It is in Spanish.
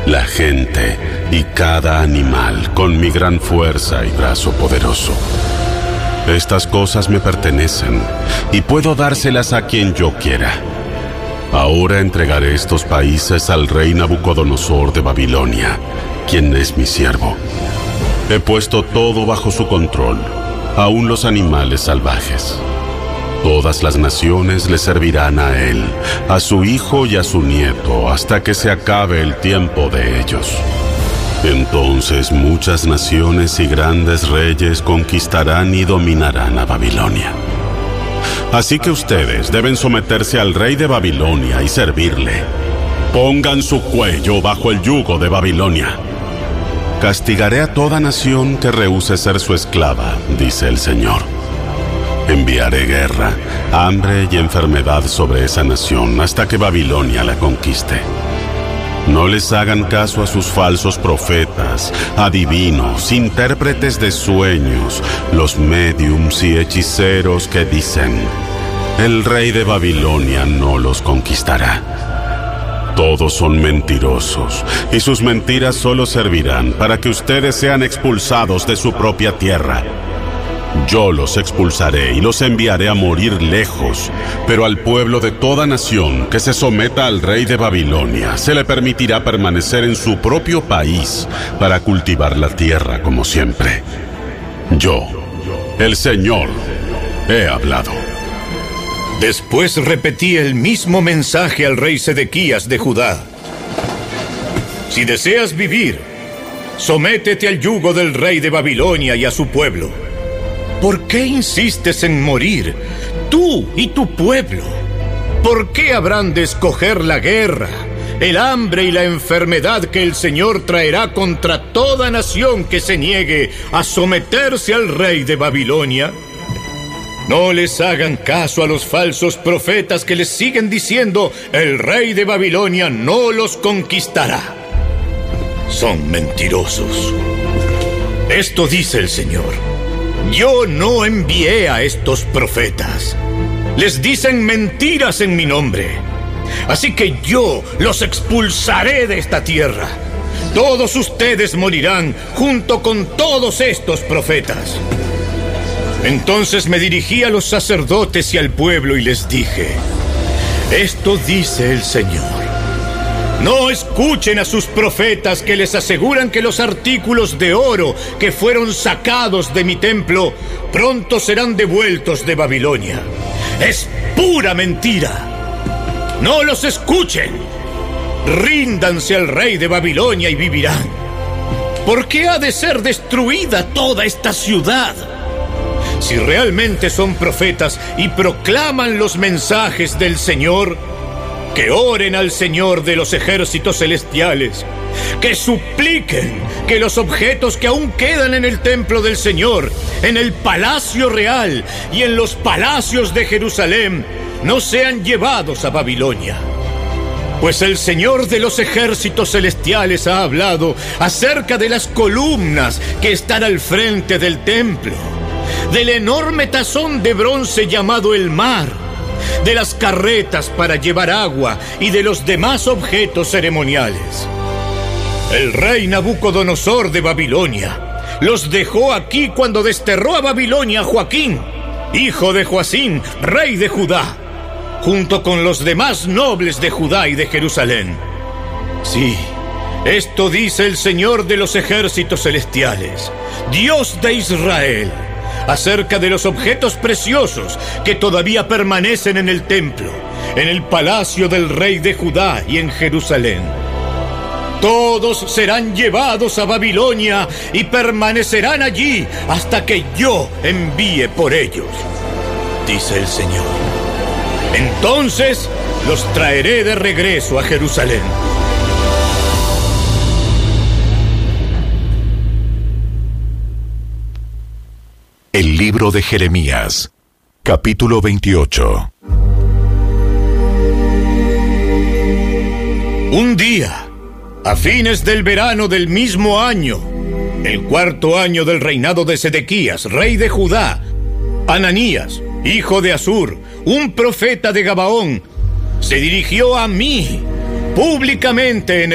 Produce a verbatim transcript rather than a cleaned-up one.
la gente y cada animal con mi gran fuerza y brazo poderoso. Estas cosas me pertenecen y puedo dárselas a quien yo quiera. Ahora entregaré estos países al rey Nabucodonosor de Babilonia, quien es mi siervo. He puesto todo bajo su control, aun los animales salvajes. Todas las naciones le servirán a él, a su hijo y a su nieto, hasta que se acabe el tiempo de ellos. Entonces muchas naciones y grandes reyes conquistarán y dominarán a Babilonia. Así que ustedes deben someterse al rey de Babilonia y servirle. Pongan su cuello bajo el yugo de Babilonia. Castigaré a toda nación que rehúse ser su esclava, dice el Señor. Enviaré guerra, hambre y enfermedad sobre esa nación hasta que Babilonia la conquiste. No les hagan caso a sus falsos profetas, adivinos, intérpretes de sueños, los médiums y hechiceros que dicen: el rey de Babilonia no los conquistará. Todos son mentirosos, y sus mentiras solo servirán para que ustedes sean expulsados de su propia tierra. Yo los expulsaré y los enviaré a morir lejos, pero al pueblo de toda nación que se someta al rey de Babilonia se le permitirá permanecer en su propio país para cultivar la tierra como siempre. Yo, el Señor, he hablado. Después repetí el mismo mensaje al rey Sedequías de Judá. Si deseas vivir, sométete al yugo del rey de Babilonia y a su pueblo. ¿Por qué insistes en morir, tú y tu pueblo? ¿Por qué habrán de escoger la guerra, el hambre y la enfermedad que el Señor traerá contra toda nación que se niegue a someterse al rey de Babilonia? No les hagan caso a los falsos profetas que les siguen diciendo: el rey de Babilonia no los conquistará. Son mentirosos. Esto dice el Señor: yo no envié a estos profetas. Les dicen mentiras en mi nombre. Así que yo los expulsaré de esta tierra. Todos ustedes morirán junto con todos estos profetas. Entonces me dirigí a los sacerdotes y al pueblo y les dije: esto dice el Señor. No escuchen a sus profetas que les aseguran que los artículos de oro que fueron sacados de mi templo pronto serán devueltos de Babilonia. Es pura mentira. No los escuchen. Ríndanse al rey de Babilonia y vivirán. ¿Por qué ha de ser destruida toda esta ciudad? Si realmente son profetas y proclaman los mensajes del Señor, que oren al Señor de los ejércitos celestiales, que supliquen que los objetos que aún quedan en el templo del Señor, en el palacio real y en los palacios de Jerusalén, no sean llevados a Babilonia. Pues el Señor de los ejércitos celestiales ha hablado acerca de las columnas que están al frente del templo, del enorme tazón de bronce llamado el mar, de las carretas para llevar agua y de los demás objetos ceremoniales. El rey Nabucodonosor de Babilonia los dejó aquí cuando desterró a Babilonia a Joaquín, hijo de Joacín, rey de Judá, junto con los demás nobles de Judá y de Jerusalén. Sí, esto dice el Señor de los ejércitos celestiales, Dios de Israel, acerca de los objetos preciosos que todavía permanecen en el templo, en el palacio del rey de Judá y en Jerusalén. Todos serán llevados a Babilonia y permanecerán allí hasta que yo envíe por ellos, dice el Señor. Entonces los traeré de regreso a Jerusalén. El libro de Jeremías, capítulo veintiocho. Un día, a fines del verano del mismo año, el cuarto año del reinado de Sedequías, rey de Judá, Ananías, hijo de Asur, un profeta de Gabaón, se dirigió a mí públicamente en